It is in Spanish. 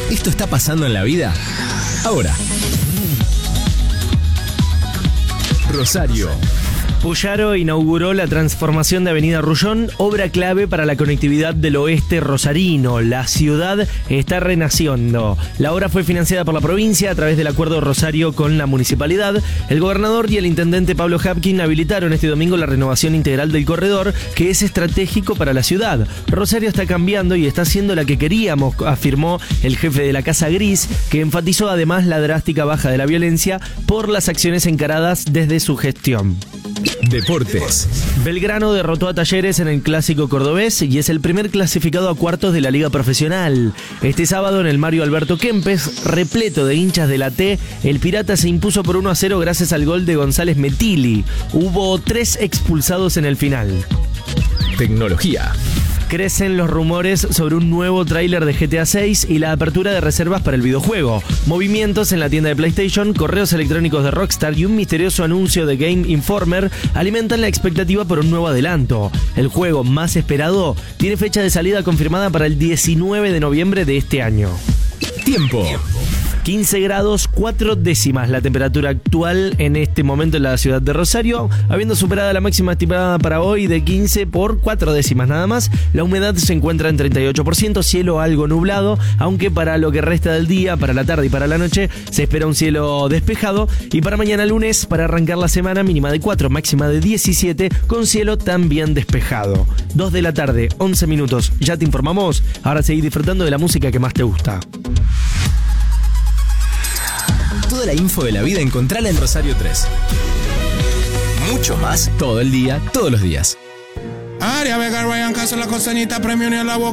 ¿Esto está pasando en la vida? Ahora. Rosario. Puyaro inauguró la transformación de Avenida Rullón, obra clave para la conectividad del oeste rosarino. La ciudad está renaciendo. La obra fue financiada por la provincia a través del acuerdo Rosario con la municipalidad. El gobernador y el intendente Pablo Hapkin habilitaron este domingo la renovación integral del corredor, que es estratégico para la ciudad. Rosario está cambiando y está siendo la que queríamos, afirmó el jefe de la Casa Gris, que enfatizó además la drástica baja de la violencia por las acciones encaradas desde su gestión. Deportes. Belgrano derrotó a Talleres en el Clásico Cordobés y es el primer clasificado a cuartos de la Liga Profesional. Este sábado en el Mario Alberto Kempes, repleto de hinchas de la T, el Pirata se impuso por 1-0 gracias al gol de González Metilli. Hubo 3 expulsados en el final. Tecnología. Crecen los rumores sobre un nuevo tráiler de GTA 6 y la apertura de reservas para el videojuego. Movimientos en la tienda de PlayStation, correos electrónicos de Rockstar y un misterioso anuncio de Game Informer alimentan la expectativa por un nuevo adelanto. El juego más esperado tiene fecha de salida confirmada para el 19 de noviembre de este año. Tiempo. 15 grados 4 décimas la temperatura actual en este momento en la ciudad de Rosario, habiendo superado la máxima estimada para hoy de 15 por 4 décimas nada más. La humedad se encuentra en 38%, cielo algo nublado, aunque para lo que resta del día, para la tarde y para la noche, se espera un cielo despejado. Y para mañana lunes, para arrancar la semana, mínima de 4, máxima de 17, con cielo también despejado. 2 de la tarde, 11 minutos, ya te informamos. Ahora seguí disfrutando de la música que más te gusta. Toda la info de la vida encontrala en Rosario 3. Mucho más todo el día, todos los días. Aria Vega, Ryan Castro, la costanita, premio ni a la boca.